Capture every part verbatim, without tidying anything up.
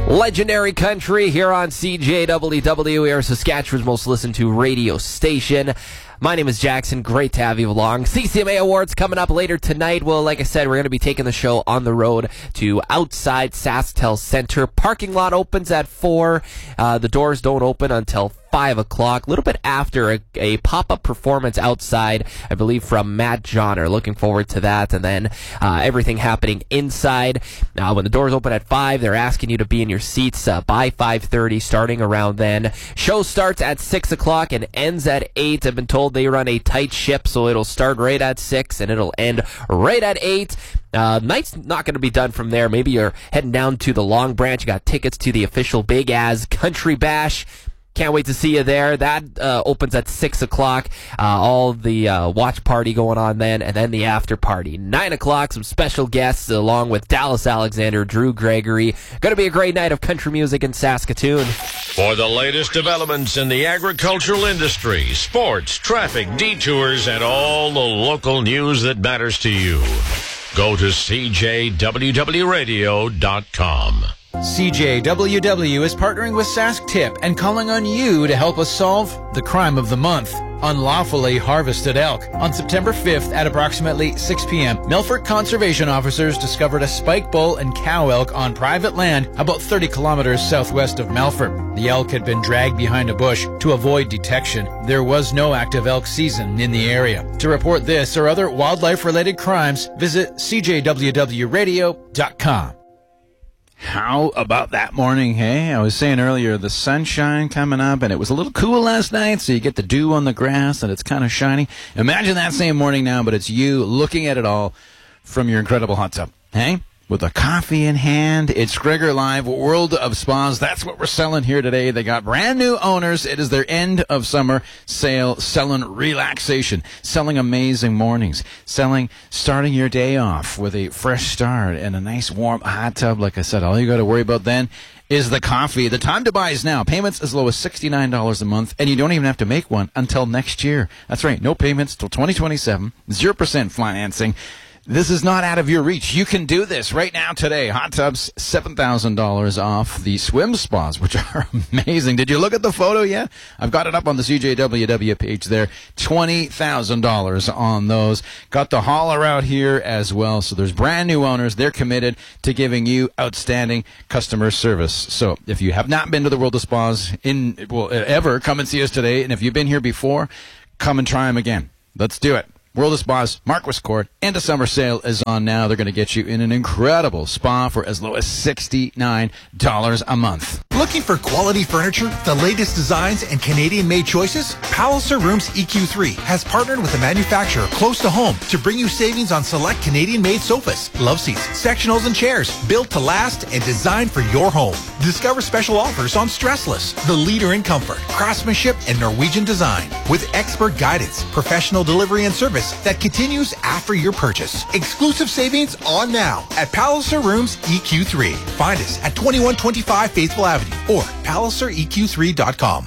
Legendary Country here on C J W W. We are Saskatchewan's most listened to radio station. My name is Jackson. Great to have you along. C C M A Awards coming up later tonight. Well, like I said, we're going to be taking the show on the road to outside SaskTel Center. Parking lot opens at four. Uh, the doors don't open until five o'clock. A little bit after a, a pop-up performance outside, I believe, from Matt Johnner. Looking forward to that. And then uh, everything happening inside. Uh, when the doors open at five, they're asking you to be in your seats uh, by five thirty, starting around then. Show starts at six o'clock and ends at eight. I've been told they run a tight ship, so it'll start right at six and it'll end right at eight. Uh, night's not going to be done from there. Maybe you're heading down to the Long Branch. You got tickets to the official Big Az Country Bash. Can't wait to see you there. That uh, opens at six o'clock. Uh, all the uh, watch party going on then, and then the after party. nine o'clock, some special guests along with Dallas Alexander, Drew Gregory. Going to be a great night of country music in Saskatoon. For the latest developments in the agricultural industry, sports, traffic, detours, and all the local news that matters to you, go to C J W W radio dot com. C J W W is partnering with SaskTip and calling on you to help us solve the crime of the month: unlawfully harvested elk. On September fifth at approximately six p.m., Milford conservation officers discovered a spike bull and cow elk on private land about thirty kilometers southwest of Milford. The elk had been dragged behind a bush to avoid detection. There was no active elk season in the area. To report this or other wildlife-related crimes, visit C J W W radio dot com. How about that morning, hey? I was saying earlier, the sunshine coming up, and it was a little cool last night, so you get the dew on the grass, and it's kind of shiny. Imagine that same morning now, but it's you looking at it all from your incredible hot tub, hey? With a coffee in hand. It's Gregor Live, World of Spas. That's what we're selling here today. They got brand new owners. It is their end of summer sale, selling relaxation, selling amazing mornings, selling starting your day off with a fresh start and a nice warm hot tub. Like I said, all you got to worry about then is the coffee. The time to buy is now. Payments as low as sixty-nine dollars a month, and you don't even have to make one until next year. That's right. No payments till twenty twenty-seven, zero percent financing. This is not out of your reach. You can do this right now today. Hot tubs, seven thousand dollars off. The swim spas, which are amazing. Did you look at the photo yet? I've got it up on the C J W W page there. twenty thousand dollars on those. Got the hauler out here as well. So there's brand new owners. They're committed to giving you outstanding customer service. So if you have not been to the World of Spas in well, ever, come and see us today. And if you've been here before, come and try them again. Let's do it. World of Spas, Marquis Court, end of summer sale is on now. They're going to get you in an incredible spa for as low as sixty-nine dollars a month. Looking for quality furniture, the latest designs, and Canadian-made choices? Palliser Rooms E Q three has partnered with a manufacturer close to home to bring you savings on select Canadian-made sofas, love seats, sectionals, and chairs built to last and designed for your home. Discover special offers on Stressless, the leader in comfort, craftsmanship, and Norwegian design. With expert guidance, professional delivery, and service that continues after your purchase. Exclusive savings on now at Palliser Rooms E Q three. Find us at twenty-one twenty-five Faithful Avenue or palliser E Q three dot com.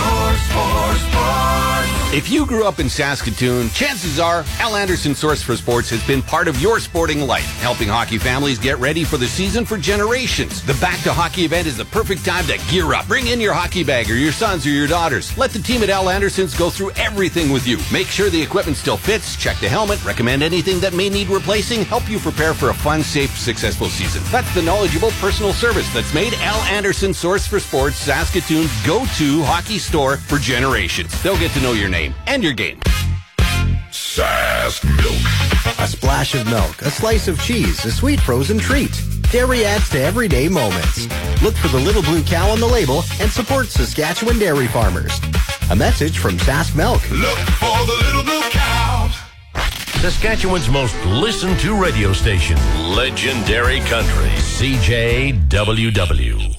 If you grew up in Saskatoon, chances are Al Anderson Source for Sports has been part of your sporting life, helping hockey families get ready for the season for generations. The Back to Hockey event is the perfect time to gear up. Bring in your hockey bag or your sons or your daughters. Let the team at Al Anderson's go through everything with you. Make sure the equipment still fits, check the helmet, recommend anything that may need replacing, help you prepare for a fun, safe, successful season. That's the knowledgeable personal service that's made Al Anderson Source for Sports Saskatoon's go-to hockey store for generations. They'll get to know your name and your game. Sask Milk. A splash of milk, a slice of cheese, a sweet frozen treat. Dairy adds to everyday moments. Look for the little blue cow on the label and support Saskatchewan dairy farmers. A message from Sask Milk. Look for the little blue cow. Saskatchewan's most listened to radio station, Legendary Country, C J W W.